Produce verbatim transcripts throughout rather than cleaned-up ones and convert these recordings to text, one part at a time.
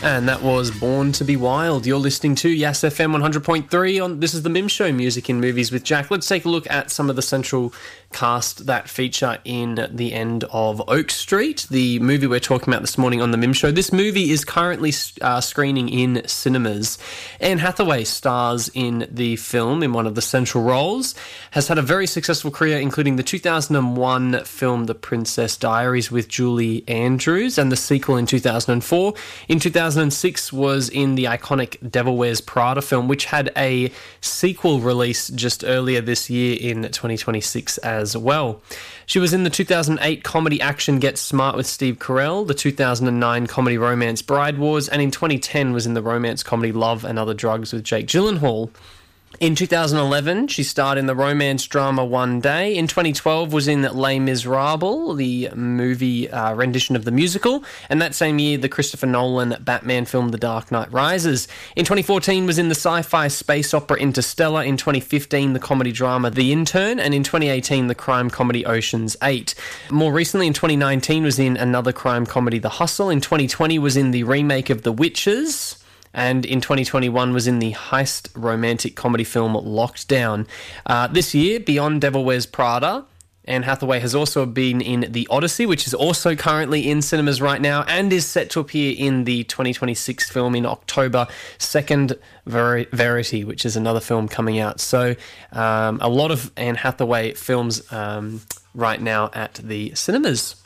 And that was Born to Be Wild. You're listening to Yes F M one hundred point three. On This is the Mim Show, Music in Movies with Jack. Let's take a look at some of the central cast that feature in The End of Oak Street, the movie we're talking about this morning on the Mim Show. This movie is currently uh, screening in cinemas. Anne Hathaway stars in the film in one of the central roles, has had a very successful career, including the two thousand one film The Princess Diaries with Julie Andrews and the sequel in two thousand four. In two thousand six was in the iconic Devil Wears Prada film, which had a sequel release just earlier this year in twenty twenty-six as well. She was in the two thousand eight comedy action Get Smart with Steve Carell, the two thousand nine comedy romance Bride Wars, and in twenty ten was in the romance comedy Love and Other Drugs with Jake Gyllenhaal. In two thousand eleven, she starred in the romance drama One Day. In twenty twelve was in Les Miserables, the movie uh, rendition of the musical. And that same year, the Christopher Nolan Batman film The Dark Knight Rises. In twenty fourteen was in the sci-fi space opera Interstellar. In twenty fifteen, the comedy drama The Intern. And in twenty eighteen, the crime comedy Ocean's eight. More recently, in twenty nineteen, was in another crime comedy The Hustle. In twenty twenty was in the remake of The Witches. And in twenty twenty-one was in the heist romantic comedy film Lockdown. Uh, this year, beyond Devil Wears Prada, Anne Hathaway has also been in The Odyssey, which is also currently in cinemas right now and is set to appear in the twenty twenty-six film in October, Second Ver- Verity, which is another film coming out. So um, a lot of Anne Hathaway films um, right now at the cinemas.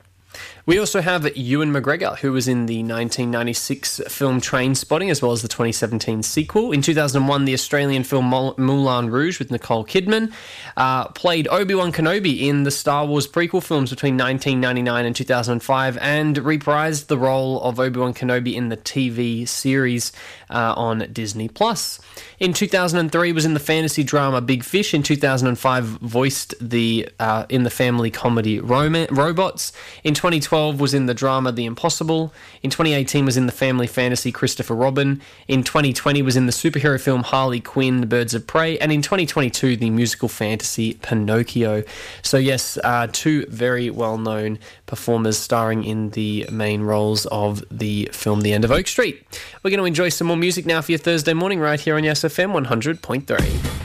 We also have Ewan McGregor, who was in the nineteen ninety-six film Trainspotting, as well as the twenty seventeen sequel. In two thousand one, the Australian film Moulin Rouge with Nicole Kidman. Uh, played Obi-Wan Kenobi in the Star Wars prequel films between nineteen ninety-nine and two thousand five, and reprised the role of Obi-Wan Kenobi in the T V series uh, on Disney Plus. In two thousand three, was in the fantasy drama Big Fish. In two thousand five, voiced the uh, in the family comedy Rom- Robots. In twenty twelve, was in the drama The Impossible. In twenty eighteen was in the family fantasy Christopher Robin. In twenty twenty was in the superhero film Harley Quinn, Birds of Prey. And in twenty twenty-two, the musical fantasy Pinocchio. So yes, uh, two very well-known performers starring in the main roles of the film The End of Oak Street. We're going to enjoy some more music now for your Thursday morning right here on Yes F M one hundred point three.